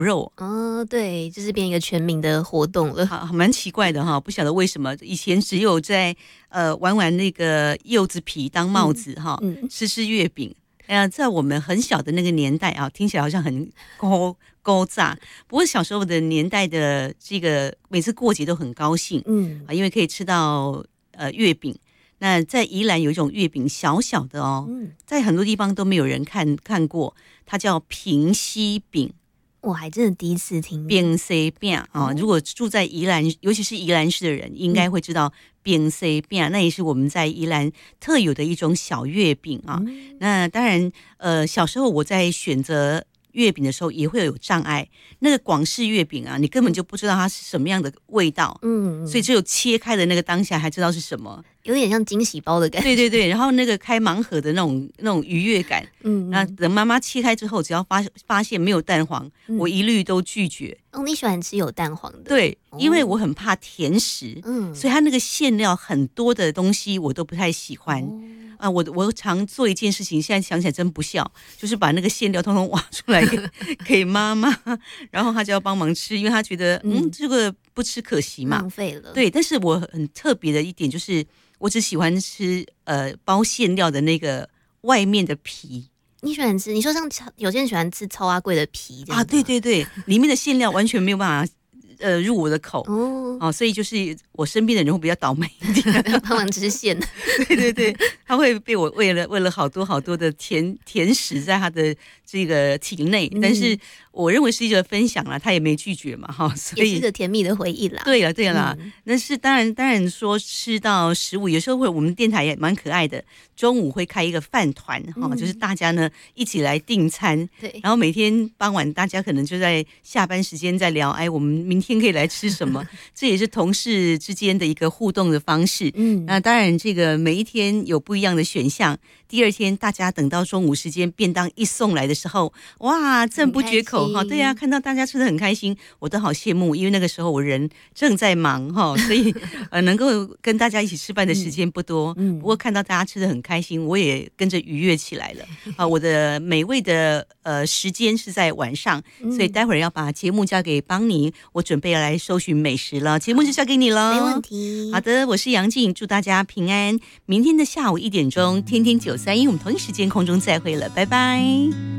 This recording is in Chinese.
肉。 哦，对，就是变一个全民的活动了。 好，蛮奇怪的哈，不晓得为什么以前只有在玩那个柚子皮当帽子哈，吃月饼。在我们很小的那个年代啊，听起来好像很高炸。不过小时候的年代的这个每次过节都很高兴，因为可以吃到月饼。那在宜兰有一种月饼，小小的哦，在很多地方都没有人看过，它叫平西饼。 我还真的第一次听扁西饼啊！如果住在宜兰，尤其是宜兰市的人，应该会知道扁西饼，那也是我们在宜兰特有的一种小月饼啊。那当然，小时候我在选择月饼的时候也会有障碍。那个广式月饼啊，你根本就不知道它是什么样的味道，所以只有切开的那个当下还知道是什么。 有点像惊喜包的感觉， 对对对，然后那个开盲盒的那种愉悦感，那等妈妈切开之后，只要发现没有蛋黄，我一律都拒绝。 哦，你喜欢吃有蛋黄的？ 对，因为我很怕甜食，所以它那个馅料很多的东西我都不太喜欢。我常做一件事情，现在想起来真不孝，就是把那个馅料通通挖出来给妈妈，然后她就要帮忙吃，因为她觉得这个不吃可惜嘛， 浪费了。 对，但是我很特别的一点就是，我只喜欢吃包馅料的那个外面的皮。 你喜欢吃？你说像有些人喜欢吃糙阿贵的皮这样啊？对对对，里面的馅料完全没有办法入我的口所以就是我身边的人会比较倒霉一点， 帮忙吃馅。 对对对，他会被我喂了好多好多的甜食在他的这个体内，但是我认为是一个分享啦，他也没拒绝嘛哈，所以也是个甜蜜的回忆啦。 对了对了，那是当然说吃到食物，有时候我们电台也蛮可爱的，中午会开一个饭团哈，就是大家呢一起来订餐， 对， 然后每天傍晚大家可能就在下班时间在聊，我们明天可以来吃什么，这也是同事之间的一个互动的方式。那当然这个每一天有不一样的选项，第二天大家等到中午时间便当一送来的时候，哇，赞不绝口哈！对啊，看到大家吃得很开心，我都好羡慕，因为那个时候我人正在忙哈，所以能够跟大家一起吃饭的时间不多。不过看到大家吃得很开心，我也跟着愉悦起来了。我的美味的时间是在晚上，所以待会儿要把节目交给邦尼，我准备要来搜寻美食了，节目就交给你了。 没问题。 好的，我是杨静，祝大家平安。明天的下午1点钟，天天931，我们同一时间空中再会了，拜拜。